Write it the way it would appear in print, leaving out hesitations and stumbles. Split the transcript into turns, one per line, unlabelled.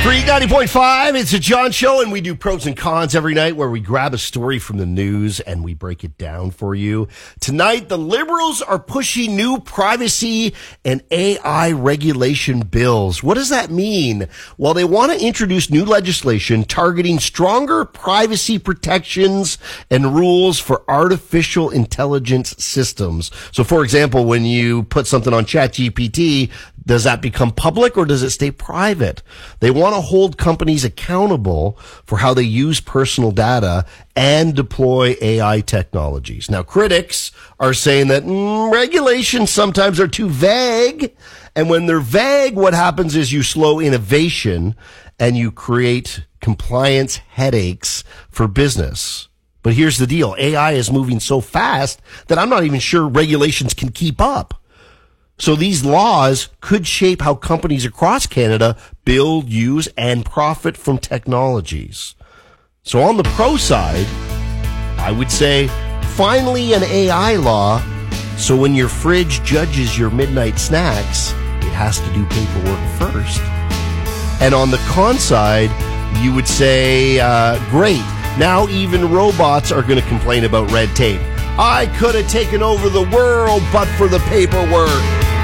Free 90.5, it's a John Show, and we do pros and cons every night where we grab a story from the news and we break it down for you. Tonight, the Liberals are pushing new privacy and AI regulation bills. What does that mean? Well, they want to introduce new legislation targeting stronger privacy protections and rules for artificial intelligence systems. So, for example, when you put something on ChatGPT, does that become public or does it stay private? They want to hold companies accountable for how they use personal data and deploy AI technologies. Now, critics are saying that regulations sometimes are too vague. And when they're vague, what happens is you slow innovation and you create compliance headaches for business. But here's the deal. AI is moving so fast that I'm not even sure regulations can keep up. So these laws could shape how companies across Canada build, use, and profit from technologies. So on the pro side, I would say finally an AI law, so when your fridge judges your midnight snacks, it has to do paperwork first. And on the con side, you would say, great, now even robots are going to complain about red tape. I could have taken over the world but for the paperwork.